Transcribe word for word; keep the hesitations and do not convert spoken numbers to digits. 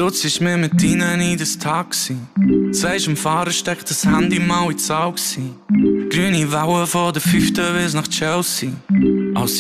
Du ziehst mir mit ihnen in das Taxi. Sagst dem Fahrer, steck das Handy mal ins Auge. Grüne Wellen von der fünften bis nach Chelsea. Als